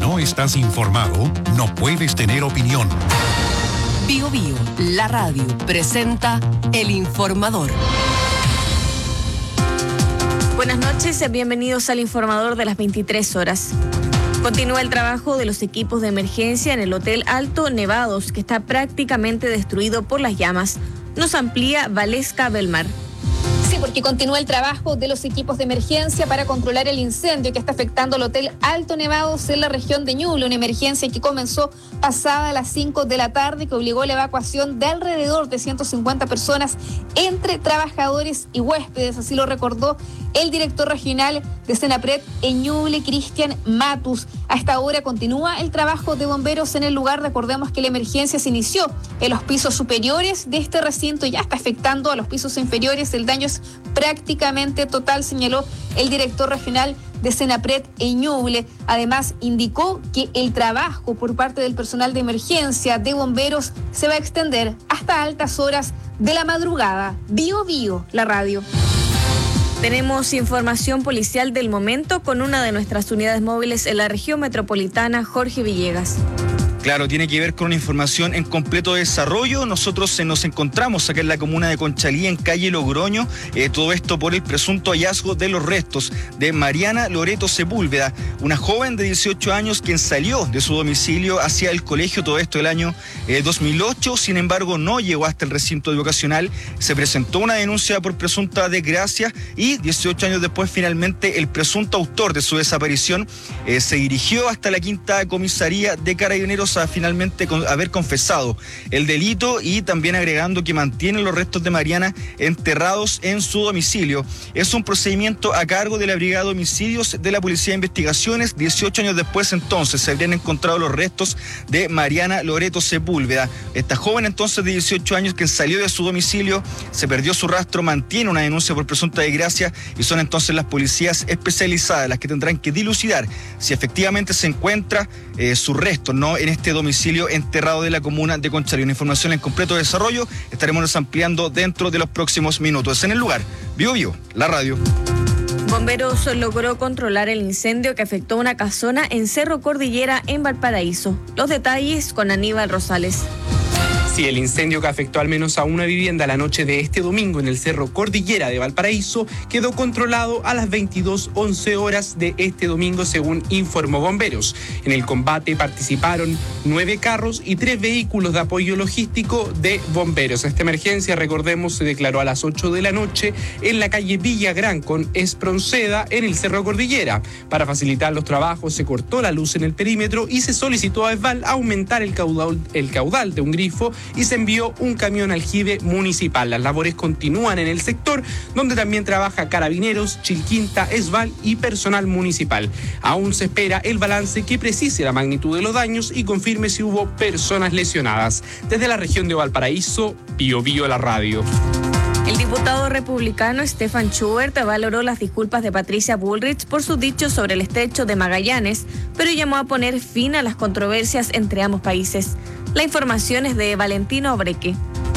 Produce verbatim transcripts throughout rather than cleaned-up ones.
no estás informado, no puedes tener opinión. Bio Bio, la radio, presenta El Informador. Buenas noches, bienvenidos al Informador de las veintitrés horas. Continúa el trabajo de los equipos de emergencia en el Hotel Alto Nevados, que está prácticamente destruido por las llamas. Nos amplía Valesca Belmar. Sí, porque continúa el trabajo de los equipos de emergencia para controlar el incendio que está afectando al Hotel Alto Nevados en la región de Ñuble, una emergencia que comenzó pasada las cinco de la tarde, que obligó la evacuación de alrededor de ciento cincuenta personas entre trabajadores y huéspedes, así lo recordó el director regional de Senapred en Ñuble, Cristian Matus. A esta hora continúa el trabajo de bomberos en el lugar. Recordemos que la emergencia se inició en los pisos superiores de este recinto y ya está afectando a los pisos inferiores. El daño es prácticamente total, señaló el director regional de Senapred en Ñuble. Además, indicó que el trabajo por parte del personal de emergencia de bomberos se va a extender hasta altas horas de la madrugada. Bio Bio, la radio. Tenemos información policial del momento con una de nuestras unidades móviles en la región metropolitana, Jorge Villegas. Claro, tiene que ver con una información en completo desarrollo. Nosotros eh, nos encontramos acá en la comuna de Conchalí, en calle Logroño, eh, todo esto por el presunto hallazgo de los restos de Mariana Loreto Sepúlveda, una joven de dieciocho años quien salió de su domicilio hacia el colegio, todo esto el año eh, dos mil ocho, sin embargo no llegó hasta el recinto educacional, se presentó una denuncia por presunta desgracia y dieciocho años después finalmente el presunto autor de su desaparición eh, se dirigió hasta la quinta comisaría de Carabineros a finalmente con, haber confesado el delito y también agregando que mantiene los restos de Mariana enterrados en su domicilio. Es un procedimiento a cargo de la Brigada de Homicidios de la Policía de Investigaciones. dieciocho años después entonces se habrían encontrado los restos de Mariana Loreto Sepúlveda. Esta joven entonces de dieciocho años que salió de su domicilio, se perdió su rastro, mantiene una denuncia por presunta desgracia y son entonces las policías especializadas las que tendrán que dilucidar si efectivamente se encuentra eh, su resto, ¿no?, en este domicilio enterrado de la comuna de Conchalí. Una información en completo desarrollo, estaremos ampliando dentro de los próximos minutos. En el lugar, Bio Bio, la radio. Bomberos logró controlar el incendio que afectó una casona en Cerro Cordillera en Valparaíso. Los detalles con Aníbal Rosales. Sí, el incendio que afectó al menos a una vivienda la noche de este domingo en el Cerro Cordillera de Valparaíso quedó controlado a las veintidós once horas de este domingo, según informó Bomberos. En el combate participaron nueve carros y tres vehículos de apoyo logístico de bomberos. Esta emergencia, recordemos, se declaró a las ocho de la noche en la calle Villagrán con Espronceda en el Cerro Cordillera. Para facilitar los trabajos se cortó la luz en el perímetro y se solicitó a ESVAL aumentar el caudal, el caudal de un grifo y se envió un camión aljibe municipal. Las labores continúan en el sector, donde también trabaja Carabineros, Chilquinta, ESVAL y personal municipal. Aún se espera el balance que precise la magnitud de los daños y confirme si hubo personas lesionadas. Desde la región de Valparaíso, Bio Bio, la radio. El diputado republicano Stefan Schubert valoró las disculpas de Patricia Bullrich por sus dichos sobre el estrecho de Magallanes, pero llamó a poner fin a las controversias entre ambos países. La información es de Valentino Obreque.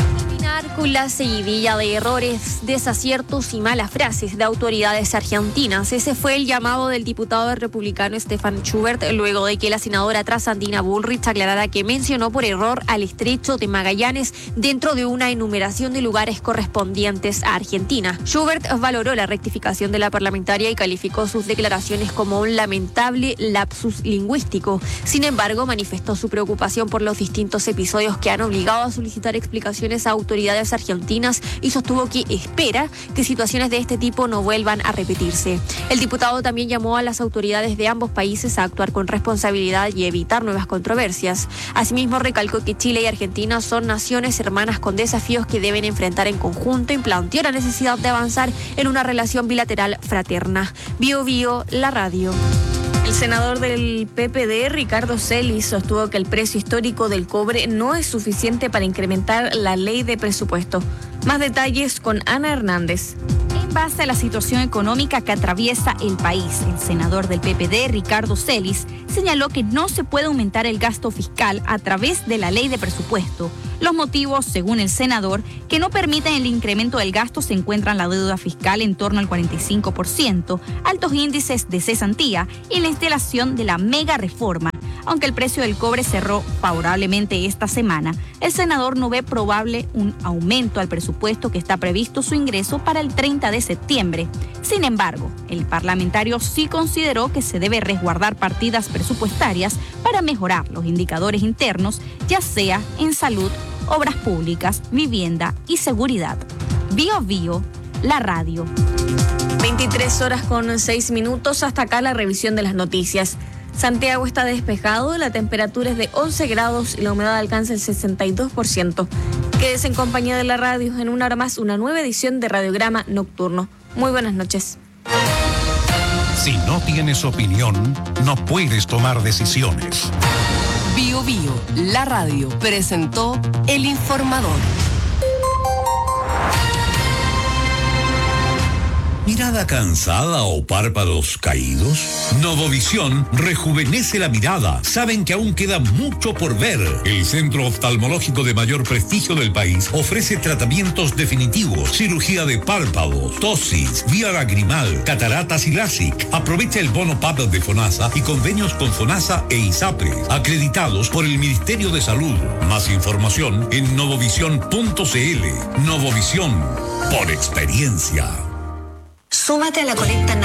Con la seguidilla de errores, desaciertos y malas frases de autoridades argentinas. Ese fue el llamado del diputado republicano Stefan Schubert luego de que la senadora trasandina Bullrich aclarara que mencionó por error al estrecho de Magallanes dentro de una enumeración de lugares correspondientes a Argentina. Schubert valoró la rectificación de la parlamentaria y calificó sus declaraciones como un lamentable lapsus lingüístico. Sin embargo, manifestó su preocupación por los distintos episodios que han obligado a solicitar explicaciones a autoridades argentinas y sostuvo que espera que situaciones de este tipo no vuelvan a repetirse. El diputado también llamó a las autoridades de ambos países a actuar con responsabilidad y evitar nuevas controversias. Asimismo, recalcó que Chile y Argentina son naciones hermanas con desafíos que deben enfrentar en conjunto y planteó la necesidad de avanzar en una relación bilateral fraterna. Bio Bio, la radio. El senador del P P D, Ricardo Celis, sostuvo que el precio histórico del cobre no es suficiente para incrementar la ley de presupuesto. Más detalles con Ana Hernández. En base a la situación económica que atraviesa el país, el senador del P P D, Ricardo Celis, señaló que no se puede aumentar el gasto fiscal a través de la ley de presupuesto. Los motivos, según el senador, que no permiten el incremento del gasto se encuentran la deuda fiscal en torno al cuarenta y cinco por ciento, altos índices de cesantía y la instalación de la mega reforma Aunque el precio del cobre cerró favorablemente esta semana, el senador no ve probable un aumento al presupuesto que está previsto su ingreso para el treinta de septiembre. Sin embargo, el parlamentario sí consideró que se debe resguardar partidas presupuestarias para mejorar los indicadores internos, ya sea en salud, obras públicas, vivienda y seguridad. Bio Bio, la radio. veintitrés horas con seis minutos, hasta acá la revisión de las noticias. Santiago está despejado, la temperatura es de once grados y la humedad alcanza el sesenta y dos por ciento. Quédese en compañía de la radio, en una hora más, una nueva edición de Radiograma Nocturno. Muy buenas noches. Si no tienes opinión, no puedes tomar decisiones. Bio Bio, la radio, presentó El Informador. ¿Mirada cansada o párpados caídos? Novovisión rejuvenece la mirada. Saben que aún queda mucho por ver. El centro oftalmológico de mayor prestigio del país ofrece tratamientos definitivos, cirugía de párpados, tosis, vía lagrimal, cataratas y LASIK. Aprovecha el bono P A P de FONASA y convenios con FONASA e ISAPRE, acreditados por el Ministerio de Salud. Más información en novovisión punto c l. Novovisión, por experiencia. Súmate a la colecta